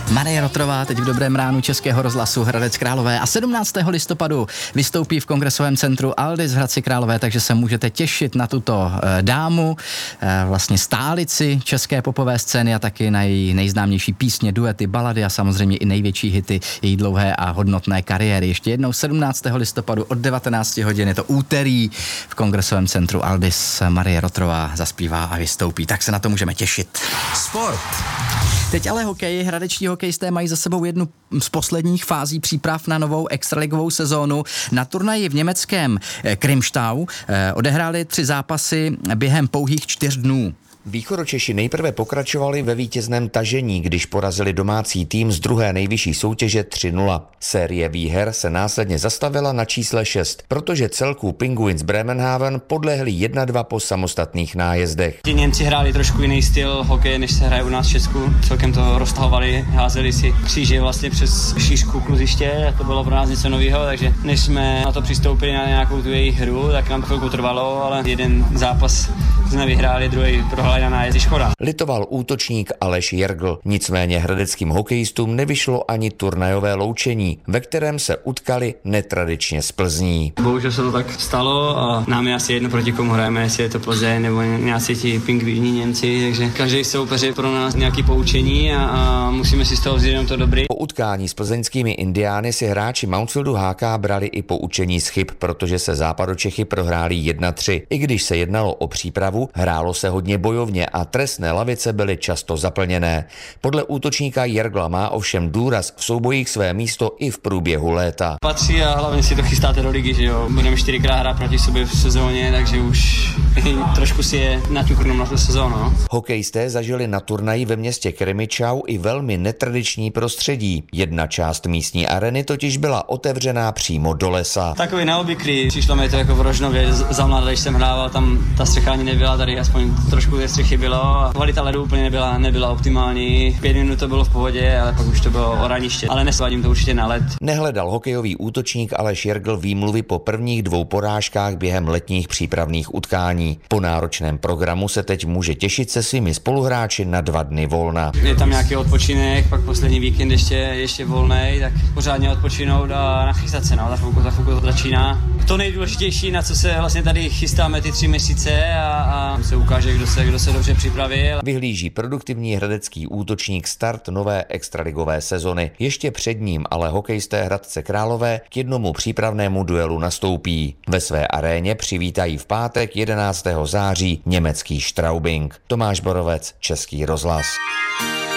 Marie Rotrová teď v Dobrém ránu Českého rozhlasu Hradec Králové a 17. listopadu vystoupí v Kongresovém centru Aldis v Hradci Králové, takže se můžete těšit na tuto dámu, vlastně stálici české popové scény a taky na její nejznámější písně, duety, balady a samozřejmě i největší hity její dlouhé a hodnotné kariéry. Ještě jednou 17. listopadu od 19 hodin, je to úterý, v Kongresovém centru Aldis Marie Rotrová zaspívá a vystoupí, tak se na to můžeme těšit. Sport. Teď ale hokej, hradeční hokejisté mají za sebou jednu z posledních fází příprav na novou extraligovou sezónu. Na turnaji v německém Krimštau odehráli 3 zápasy během pouhých 4 dnů. Východočeši nejprve pokračovali ve vítězném tažení, když porazili domácí tým z druhé nejvyšší soutěže 3-0. Série výher se následně zastavila na čísle 6, protože celku Penguins Bremenhaven podlehli 1-2 po samostatných nájezdech. Ti Němci hráli trošku jiný styl hokeje, než se hraje u nás v Česku. Celkem to roztahovali, házeli si kříže vlastně přes šířku kluziště a to bylo pro nás něco nového, takže než jsme na to přistoupili na nějakou tu jejich hru, tak nám to chvilku trvalo, ale jeden zápas jsme vyhráli, druhý prohráli na nájezdy, škoda. Litoval útočník Aleš Jergl, nicméně hradeckým hokejistům nevyšlo ani turnajové loučení, ve kterém se utkali netradičně z Plzní. Bohužel se to tak stalo a nám je asi jedno, proti komu hrajeme, jestli je to Plzeň nebo nějací ti pingvíni Němci, takže každý soupeř je pro nás nějaký poučení a musíme si z toho vzít jenom to dobrý. Po utkání s plzeňskými Indiány si hráči Mountsfieldu HK brali i poučení z chyb, protože se Západočechy prohráli 1-3. I když se jednalo o přípravu, hrálo se hodně bojovně a trestné lavice byly často zaplněné. Podle útočníka Jergla má ovšem důraz v soubojích své místo i v průběhu léta. Patří a hlavně si to chystáte do ligy, že jo. Budeme 4krát hrát proti sobě v sezóně, takže už trošku si je naťuknout na tu sezónu. No. Hokejisté zažili na turnaji ve městě Krimičau i velmi netradiční prostředí. Jedna část místní areny totiž byla otevřená přímo do lesa. Takový neobvyklý, přišlo mi to jako v Rožnově, za mladá, když jsem hrával, tam ta střecha ani nebyla, tady aspoň trošku té střechy bylo a kvalita ledu úplně nebyla optimální. 5 minut to bylo v pohodě, ale pak už to bylo oraniště, ale nesvadím to určitě na led. Nehledal hokejový útočník Aleš Jergl výmluvy po prvních 2 porážkách během letních přípravných utkání. Po náročném programu se teď může těšit se svými spoluhráči na 2 dny volna. Je tam nějaký odpočinek, pak poslední víkend ještě volnej, tak pořádně odpočinout a nachystat se, no, za chvilku to začíná. To nejdůležitější, na co se vlastně tady chystáme ty 3 měsíce a se ukáže, kdo se dobře připravil. Vyhlíží produktivní hradecký útočník start nové extraligové sezony. Ještě před ním ale hokejisté Hradce Králové k jednomu přípravnému duelu nastoupí. Ve své aréně přivítají v pátek 11. září německý Straubing. Tomáš Borovec, Český rozhlas.